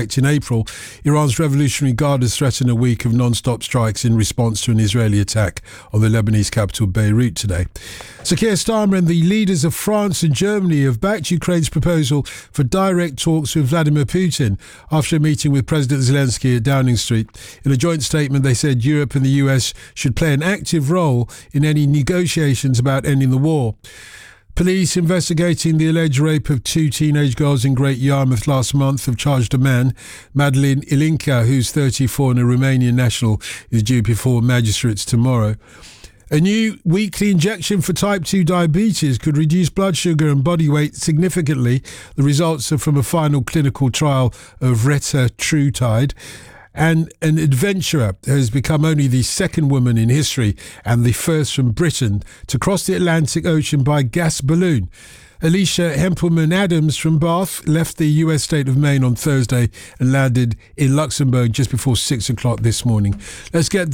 attacked in April. Iran's Revolutionary Guard has threatened a week of non-stop strikes in response to an Israeli attack on the Lebanese capital Beirut today. Sir Keir Starmer and the leaders of France and Germany have backed Ukraine's proposal for direct talks with Vladimir Putin after a meeting with President Zelensky at Downing Street. In a joint statement, they said Europe and the US should play an active role in any negotiations about ending the war. Police investigating the alleged rape of 2 teenage girls in Great Yarmouth last month have charged a man, Madeleine Ilinca, who's 34 and a Romanian national, is due before magistrates tomorrow. A new weekly injection for type 2 diabetes could reduce blood sugar and body weight significantly. The results are from a final clinical trial of retatrutide. And an adventurer has become only the second woman in history and the first from Britain to cross the Atlantic Ocean by gas balloon. Alicia Hempelman-Adams from Bath left the US state of Maine on Thursday and landed in Luxembourg just before 6 o'clock this morning. Let's get